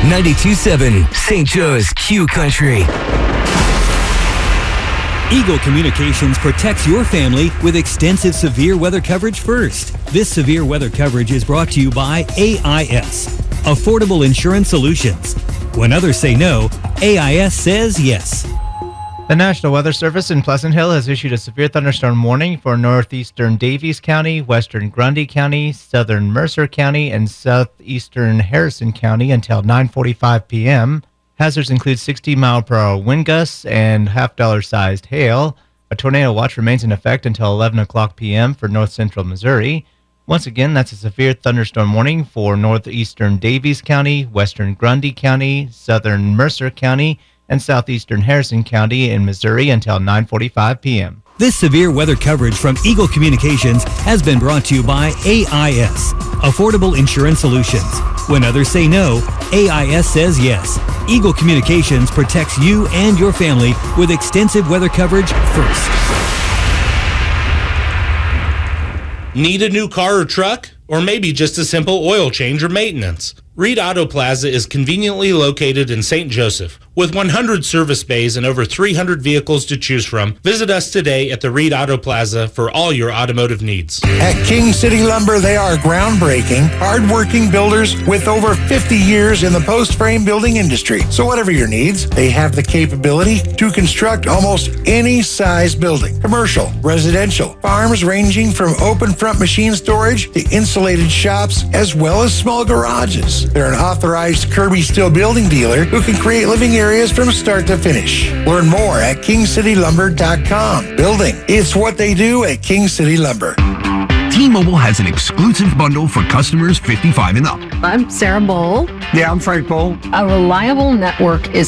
92.7 St. Joe's Q Country. Eagle Communications protects your family with extensive severe weather coverage first. This severe weather coverage is brought to you by AIS, Affordable Insurance Solutions. When others say no, AIS says yes. The National Weather Service in Pleasant Hill has issued a severe thunderstorm warning for northeastern Davies County, western Grundy County, southern Mercer County, and southeastern Harrison County until 9:45 p.m. Hazards include 60-mile-per-hour wind gusts and half-dollar-sized hail. A tornado watch remains in effect until 11 o'clock p.m. for north-central Missouri. Once again, that's a severe thunderstorm warning for northeastern Davies County, western Grundy County, southern Mercer County, and southeastern Harrison County in Missouri until 9:45 p.m. This severe weather coverage from Eagle Communications has been brought to you by AIS, Affordable Insurance Solutions. When others say no, AIS says yes. Eagle Communications protects you and your family with extensive weather coverage first. Need a new car or truck? Or maybe just a simple oil change or maintenance? Reed Auto Plaza is conveniently located in St. Joseph. With 100 service bays and over 300 vehicles to choose from, visit us today at the Reed Auto Plaza for all your automotive needs. At King City Lumber, they are groundbreaking, hardworking builders with over 50 years in the post-frame building industry. So whatever your needs, they have the capability to construct almost any size building. Commercial, residential, farms ranging from open front machine storage to insulated shops, as well as small garages. They're an authorized Kirby Steel building dealer who can create living areas from start to finish. Learn more at KingCityLumber.com. Building, it's what they do at King City Lumber. T-Mobile has an exclusive bundle for customers 55 and up. I'm Sarah Bowl. Yeah, I'm Frank Bowl. A reliable network is